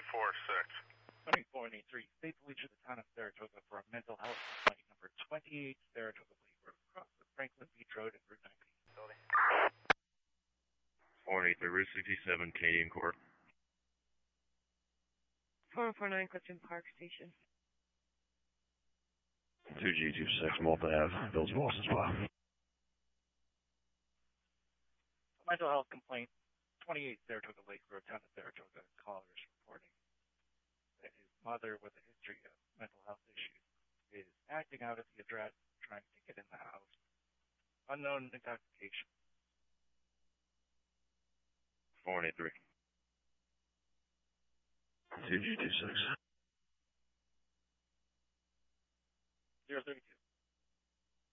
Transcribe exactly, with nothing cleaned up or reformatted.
four six. twenty-four eighty-three, State Police of the Town of Saratoga for a mental health complaint number twenty-eight Saratoga Lake Road, across the Franklin Beach Road and Route nineteen. four eighty-three, Route sixty-seven, Canadian Court. four forty-nine, Clifton Park Station. two G twenty-six, Malta Ave, Bills Boston Spa. Mental health complaint, twenty-eight Saratoga Lake Road, Town of Saratoga. Caller is reporting that his mother, with a history of mental health issues, is acting out at the address, trying to get in the house. Unknown intoxication. four eighty-three. two G twenty-six. zero thirty-two.